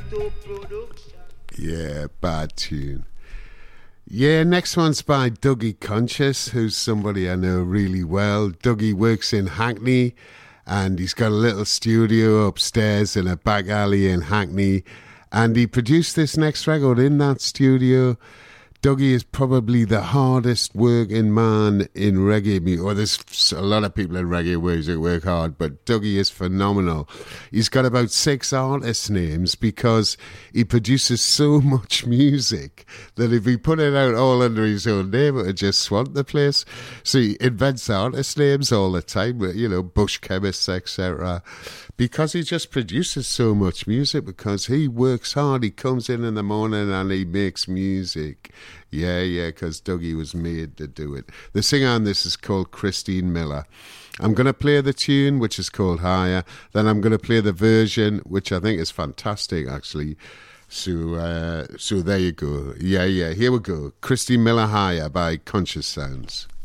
Yeah, bad tune. Yeah, next one's by Dougie Conscious, who's somebody I know really well. Dougie works in Hackney, and he's got a little studio upstairs in a back alley in Hackney, and he produced this next record in that studio. Dougie is probably the hardest working man in reggae music. Well, there's a lot of people in reggae music work hard, but Dougie is phenomenal. He's got about 6 artist names because he produces so much music that if he put it out all under his own name, it would just swamp the place. So he invents artist names all the time, you know, Bush Chemists, etc. Because he just produces so much music, because he works hard. He comes in the morning and he makes music. Yeah, because Dougie was made to do it. The singer on this is called Christine Miller. I'm going to play the tune, which is called Higher. Then I'm going to play the version, which I think is fantastic, actually. So there you go. Yeah, here we go. Christine Miller, Higher by Conscious Sounds.